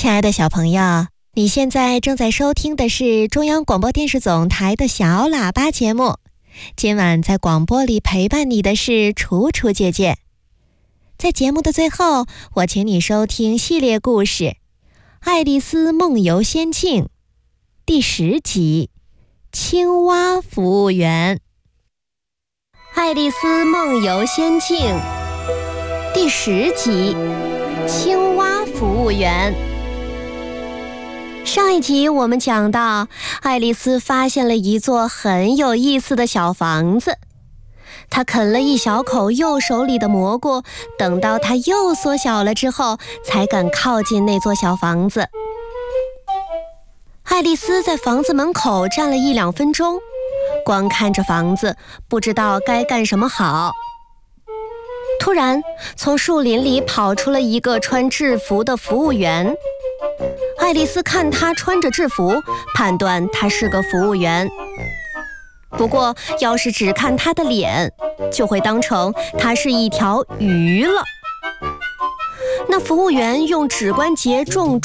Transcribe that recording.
亲爱的小朋友，你现在正在收听的是中央广播电视总台的小喇叭节目。今晚在广播里陪伴你的是楚楚姐姐。在节目的最后，我请你收听系列故事《爱丽丝梦游仙境》第10集《青蛙服务员》。爱丽丝梦游仙境第10集《青蛙服务员》。上一集我们讲到，爱丽丝发现了一座很有意思的小房子。她啃了一小口右手里的蘑菇，等到它又缩小了之后，才敢靠近那座小房子。爱丽丝在房子门口站了1-2分钟，光看着房子，不知道该干什么好。突然，从树林里跑出了一个穿制服的服务员。爱丽丝看他穿着制服，判断他是个服务员。不过，要是只看他的脸，就会当成他是一条鱼了。那服务员用指关节重